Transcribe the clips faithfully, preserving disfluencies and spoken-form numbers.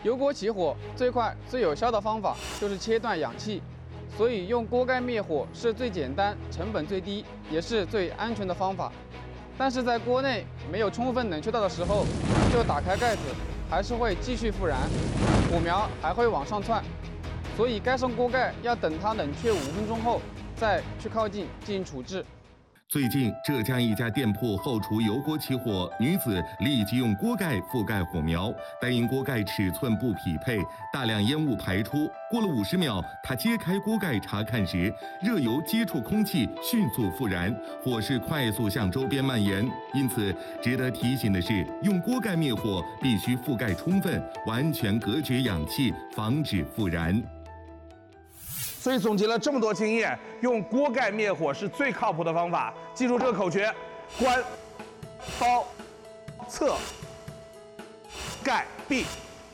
油锅起火最快最有效的方法就是切断氧气，所以用锅盖灭火是最简单、成本最低，也是最安全的方法。但是在锅内没有充分冷却到的时候，就打开盖子，还是会继续复燃，火苗还会往上窜。所以盖上锅盖要等它冷却五分钟后再去靠近进行处置。 最近，浙江一家店铺后厨油锅起火，女子立即用锅盖覆盖火苗，但因锅盖尺寸不匹配，大量烟雾排出。过了五十秒，她揭开锅盖查看时，热油接触空气，迅速复燃，火势快速向周边蔓延。因此，值得提醒的是，用锅盖灭火必须覆盖充分，完全隔绝氧气，防止复燃。 所以总结了这么多经验，用锅盖灭火是最靠谱的方法。记住这个口诀：关、包、侧、盖、闭。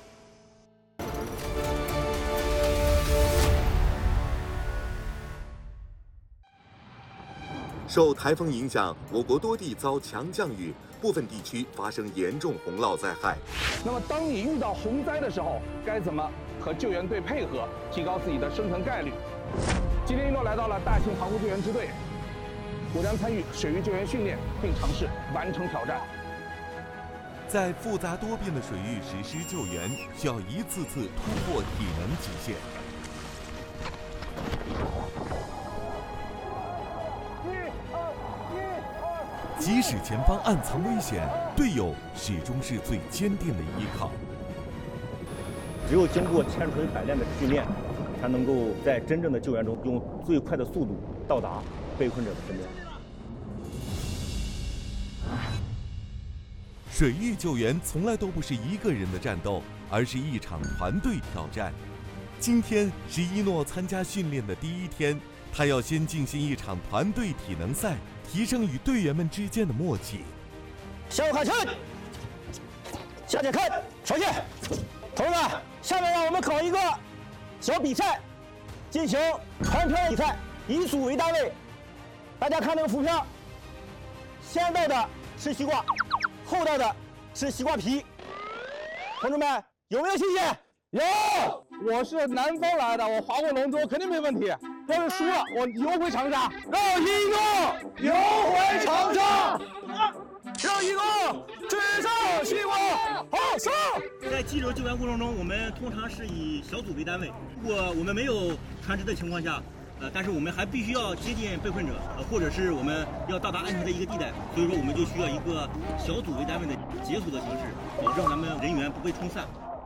受台风影响，我国多地遭强降雨，部分地区发生严重洪涝灾害。 那么，当你遇到洪灾的时候，该怎么和救援队配合，提高自己的生存概率？今天一诺来到了大庆航空救援支队，我将参与水域救援训练，并尝试完成挑战。 在复杂多变的水域实施救援，需要一次次突破体能极限。即使前方暗藏危险，队友始终是最坚定的依靠。 只有经过千锤百炼的训练，才能够在真正的救援中用最快的速度到达被困者的身边。 水域救援从来都不是一个人的战斗，而是一场团队挑战。今天是一诺参加训练的第一天，他要先进行一场团队体能赛，提升与队员们之间的默契。 向后看齐，向前看，朝前。同志们，下面让我们搞一个小比赛，进行团漂比赛，以组为单位。大家看这个浮漂，先到的吃西瓜，后到的吃西瓜皮。同志们有没有信心？ 有，我是南方来的，我划过龙舟，肯定没问题。要是输了，我游回长沙。让一诺游回长沙。让一诺追上西瓜。好，上！ 在激流救援过程中，我们通常是以小组为单位。如果我们没有船只的情况下，呃，但是我们还必须要接近被困者，呃，或者是我们要到达安全的一个地带，所以说我们就需要一个小组为单位的结组的形式，保证咱们人员不会冲散。